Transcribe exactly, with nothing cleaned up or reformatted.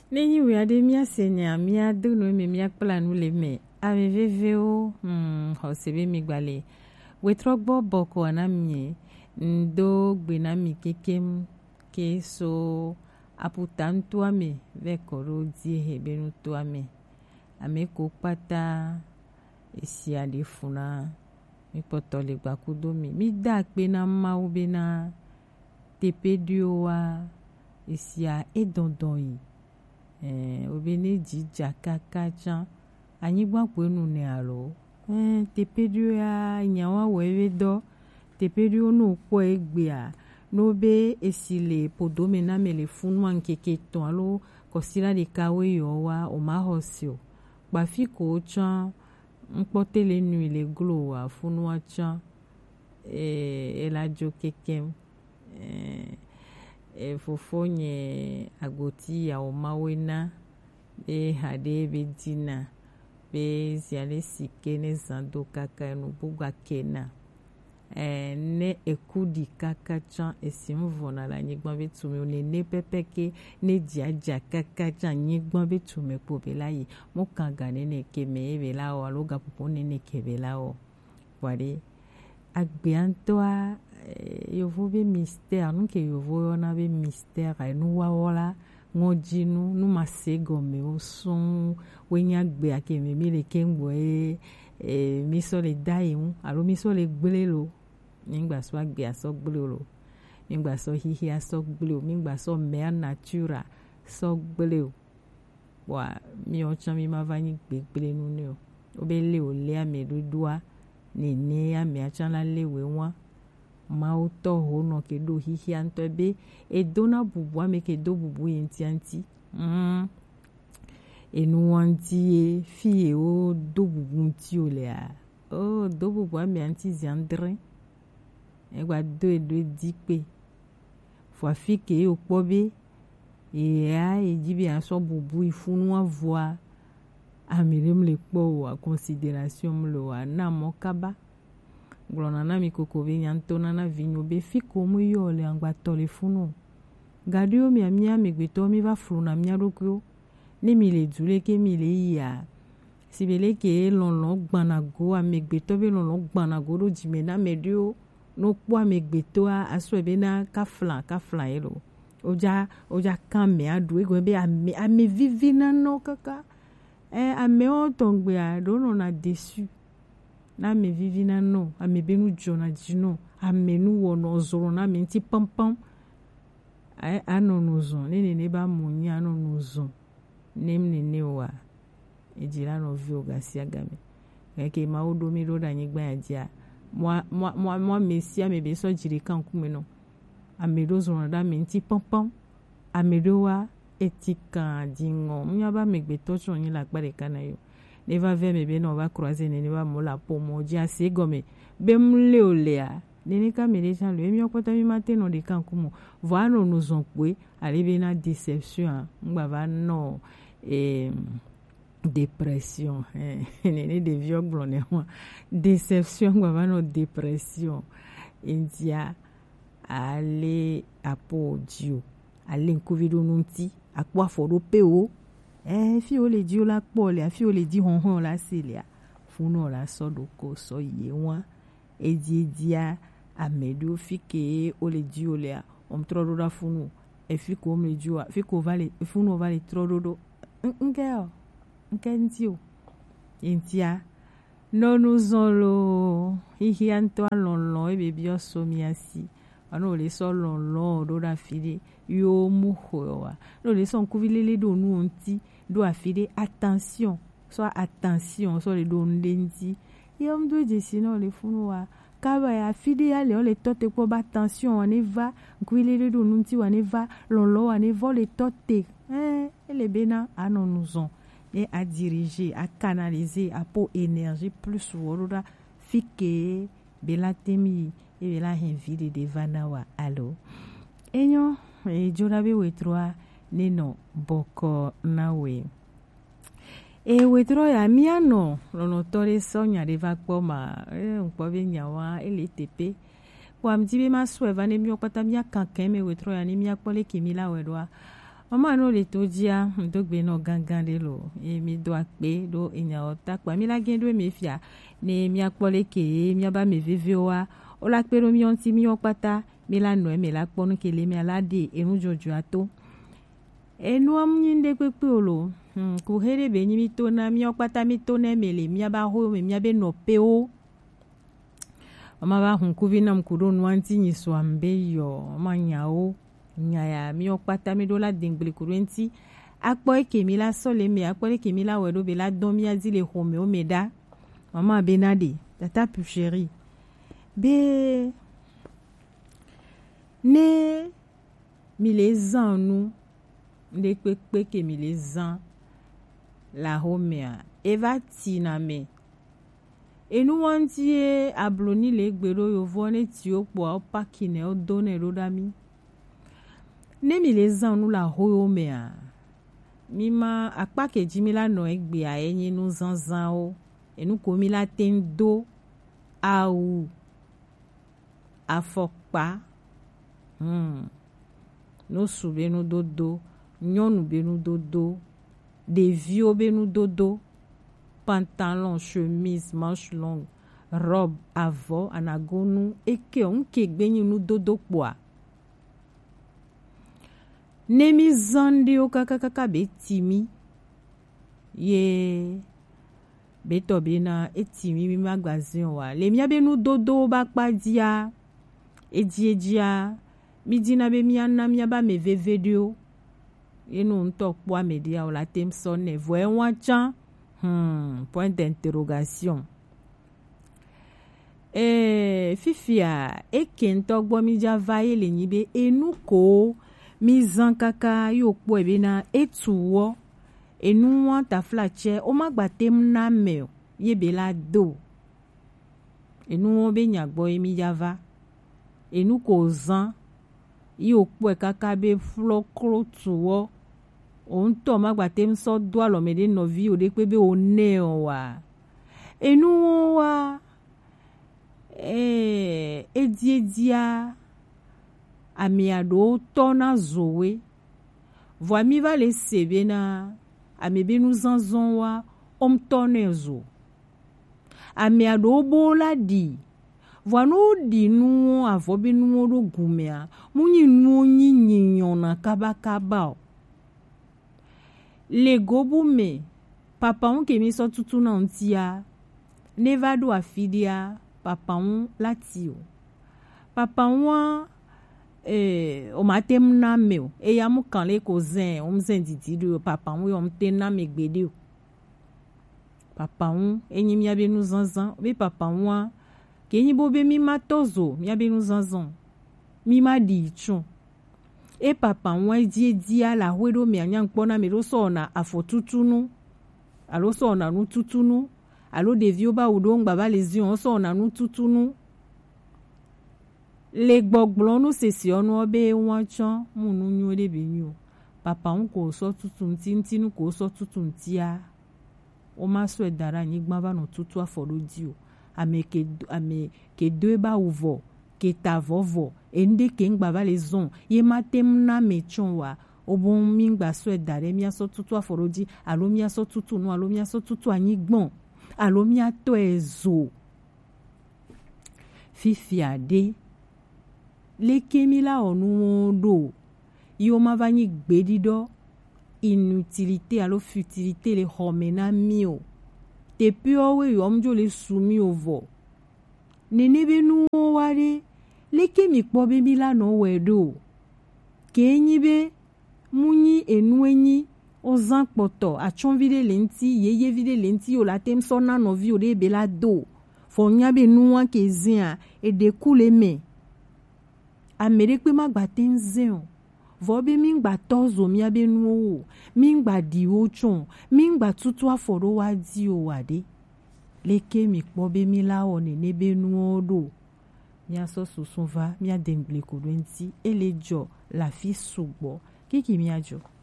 Nenyi we ade mia senya mia dunu me mia planu le me ave veveo hmm hosebe mi gbale we trogbo boko anamie ndo gbena mi kekem ke so aputantu ame ve koro die hebenu to ame ame ko pata esi ade funa mi poto le gbakudo mi mi da pe na ma ube na tepedio wa esi a edondon yi eh obene jija kakajan anyigba kwenu ne aro eh tepedio ya nyawa wewe do tepedio no ko egbe a no be esile podome na mele funu ankeke ton alo kosila de kawe yo wa o ma hosio ba fi ko chan npote le nu ile glo wa funu acha eh elajo kekem eh e fofonye agoti ya omawena be hade be dina be ziale sikene zando kaka no buga kena eh ne ekudi kaka chan esimvo na la nyigban betume one ne pepeke ne diaja kaka chan nyigban betume po belayi mo kanga ne ke me bela o aloga popo ne ke bela o wale agbe antoa yovo be mystère nous que yovo on avait mystère et nous wala ngojinu nous masego me o son wenya gbe akeme mi le kengbo e e mi so le dai un alo mi so le gbelelo ningba so agbe aso gbelelo ningba so hihi aso gbelelo ningba so mer natura so gbelelo wa mi o chan mi ma vani gbe gbelenu ni o obele o le ame dudua ni ne ame achan la lewe won mauto hono ke do hihi anto be e dona bubu ame ke do bubu yenti anti mm enu anti fi o do bubu nti o le a o do bubu ame anti ziandre e gba do e do dipe fo fi ke o pobe e a e jibi aso bubu ifunu avoa amirem le po a considération lo a na mokaba glona na mi koko be nyantona na vinyo be fiko mu yo le angba telefonu gadio mi amia megbeto mi va fluna mi arokyo ni mi le dule ke mi le ya sibele ke lonlon gbana go amegbeto be lonlon gbana go do jime na medio no po amegbeto a aso be na ka flan ka flan elo oja oja kan me adu ego be ame ame vivi na no kaka eh ame o tongbe a do no na déçu na me vivi na no ame benu jona jino ame nu wono zoro na me nti pam pam ai anono zo nene ne ba munya anono zo nem nene wa ejira no vio gasia game ke ma odo mi ro da nyigba ajia moi moi moi moi mesia me be so jiri kan kume no ame do zoro da me nti pam pam ame do wa etika dingo munya ba megbe to chon yin la pare kana yo ne va vers me be no va croiser ne va mo la po mo dia se gome be mle olea ne ka me deja le mi okota mi matin no de kan kumo va no nous on pe arriver na déception ngba va no eh dépression eh ne de vieux blonde déception ngba va no dépression india aller apodio aller nkovido nunti akwa foro pe o eh fi o le di o la po le fi o le di hon hon la selia funu la so do ko so ye won e di dia amedo fi ke o le di o le on tro do da funu e fi ko me di o fi ko vale funu vale tro do do nke o nke nti o intia no nous on lo hi anto lon lon e be bi o so mi asi ano le so lon lon do da fide yo mu howa no le son kuvilele do nu onti do afide attention soit attention so le do ndenzi yom do jesino le funwa kaba ya fide ya le o le tote ko ba attention on eva kuvilele do nunti on eva lolo on eva le tote eh ele bena anon nous on et à diriger à canaliser à pour énergie plus woroda fike belatemi e bela henvide de vanawa allo enyo e jorabe wetroa neno boko nawe e wetro ya miano lono tore sonya de va poma e npo be nyawa ele tepe kwa mjibe maswe vane mi okpata mi akankan me wetro ya ni mi akpole kimi la wedwa Mama no le to dia do gbe no gangan de lo e mi do ape do enya ota pa mi la gen do me fia ne mi akpole ke mi aba me veve wa o la pe ro mi on ti mi o pata mi la no e me la ponu ke le mi ala de erun jojo ato enu am nyinde pepe olo ku here be ni mi to na mi o pata mi to na me le mi aba ho me mi abe no pe o mama ba hun ku vi na mkudo no anti ni so ambe yo manya o nyaya mi okpata mi do la dengle kurenti akpo eke mi la sole mi akpo eke mi la wedo be la don mi azi le home o meda mama benade tata plus chérie be ne mi les ans nous de pepe ke mi les ans la home a eva tina me enu wantie abloni le gbero yo vone ti o po o pakine o donne ro dami ne mi les ans nous la hoyomea mi ma akpa ke jimi la no egbe a enyi nu zanzan o enu ko mi la tendo au afokpa hmm no sube nu dodo nyonu be nu dodo des vieux be nu dodo pantalon chemise manche longue robe avant anagonu eke on ke gbenyi nu dodo poa Nemi zandi o kaka kaka be timi ye beto bena etimi mi magazine wa le mi abenu dodo ba kpadia ejiedia mi dina be mi anna mi aba me vevedio enu nto kwa media o la temson ne voye wanchan hmm point d'interrogation eh fifia ekento gbo mi ja vaye le nyibe enu ko mi zan kaka yo po ebe na etuwo enu wan ta flache o magba tem na me ye be la do enu won be nyagbo emi java enu ko zan yo po kaka be flokro tuwo on to magba tem so do alo me de no vi o de pe be o ne wa enu wa eh ediedia ami ado tona zowe voa mi va le sebe na ami be nu zanzon wa om tone zo ami ado bola di voa no di nu avo be nu ro gumea munyi nu nyi nyona kaba kaba le gobu me papa on ke mi so tutu na ntia ne va do afidia papa on latio papa on eh o matem na me e ya mu kan le ko zen o mzen didi do papa mu yo mte na me gbede o papa mu enyi mi abe nu zanzan be papa mu ke enyi bo be mi matozo mi abe nu zanzan mi ma di chun e papa mu die dia la hwedo mi anya npo na me ro so na afotutunu alo so na nu tutunu alo de vio ba udo ngba ba les yeux so na nu tutunu le gbogblon no sesi onu obe wanchan munu nyu de benyu papa un ko so tutu ntinti nu ko so tutu ntia o ma so edara nyi gba ba no tutu aforoji o ame ke ame ke do ba uvo ke ta vovo ende ke ngba ba le zon ye matem na mechon wa obon mi ngba so edare mi aso tutu aforoji alo mi aso tutu nu alo mi aso tutu anyi gbon alo mi ato ezo fifi ade le kemila onu do yo ma vanyi gbedido inutilité alo futilité le homena mio te pio we yo mjo le sumi ovo nene be nu ware le kemi po be mila no wedo kenyi be munyi enu enyi ozan poto achon vide lenti yeye vide lenti yo la tem sona no vi o de be la do fo nya be nu wan ke zin e de koule me Amerikpe magba tenzen vobe mingba tozo mi abe nuo mingba di ochon mingba tutu aforo wa di o wade leke mi pobe mi la one ne be nuo do mi aso susun va mi adengle ko renti elejo la fi sugbo kiki mi ajo